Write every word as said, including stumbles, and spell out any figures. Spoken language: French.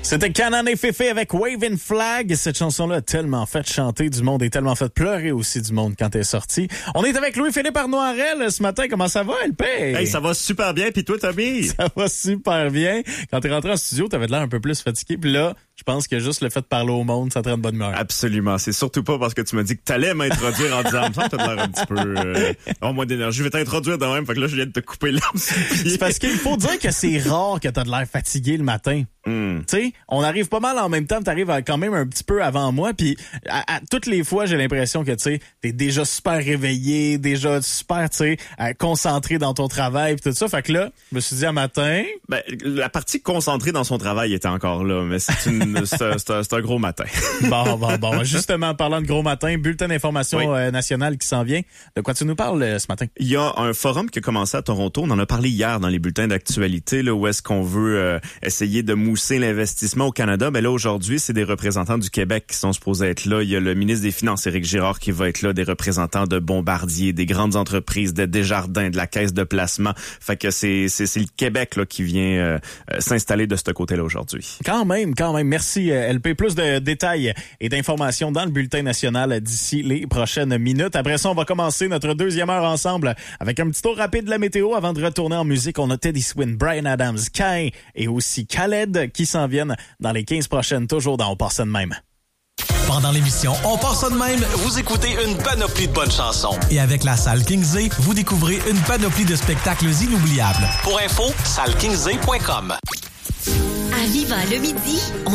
C'était Canan et Féfé avec Waving Flag. Cette chanson-là a tellement fait chanter du monde et tellement fait pleurer aussi du monde quand elle est sortie. On est avec Louis-Philippe Arnoirel ce matin. Comment ça va, L P? Hey, ça va super bien. Puis toi, Tommy? Ça va super bien. Quand t'es rentré en studio, t'avais l'air un peu plus fatigué. Puis là, je pense que juste le fait de parler au monde, ça te rend de bonne humeur. Absolument. C'est surtout pas parce que tu m'as dit que t'allais m'introduire en disant, ça, t'as l'air un petit peu, euh, oh, moins d'énergie. Je vais t'introduire de même. Fait que là, je viens de te couper l'herbe sur le pied. C'est parce qu'il faut dire que c'est rare que t'as de l'air fatigué le matin. Mm. Tu sais, on arrive pas mal en même temps, t'arrives quand même un petit peu avant moi, puis à, à toutes les fois, j'ai l'impression que tu sais, t'es déjà super réveillé, déjà super, tu sais, euh, concentré dans ton travail pis tout ça. Fait que là, je me suis dit à matin... Ben, la partie concentrée dans son travail était encore là, mais c'est une, c'est, un, c'est, un, c'est un gros matin. Bon, bon, bon. Justement, parlant de gros matin, bulletin d'information oui. euh, nationale qui s'en vient. De quoi tu nous parles euh, ce matin? Il y a un forum qui a commencé à Toronto. On en a parlé hier dans les bulletins d'actualité, là, où est-ce qu'on veut euh, essayer de mousser l'investissement au Canada. Ben là, aujourd'hui, c'est des représentants du Québec qui sont supposés être là. Il y a le ministre des Finances, Éric Girard, qui va être là, des représentants de Bombardier, des grandes entreprises, de Desjardins, de la Caisse de placement. Fait que c'est c'est, c'est le Québec là qui vient euh, s'installer de ce côté-là aujourd'hui. Quand même, quand même. Merci, L P. Plus de détails et d'informations dans le bulletin national d'ici les prochaines minutes. Après ça, on va commencer notre deuxième heure ensemble avec un petit tour rapide de la météo. Avant de retourner en musique, on a Teddy Swin, Bryan Adams, Kai et aussi Khaled qui s'en viennent dans les quinze prochaines, toujours dans On part ça de même. Pendant l'émission On part ça de même, vous écoutez une panoplie de bonnes chansons. Et avec la salle Kingsley, vous découvrez une panoplie de spectacles inoubliables. Pour info, salle kingsley point com. À Viva le midi,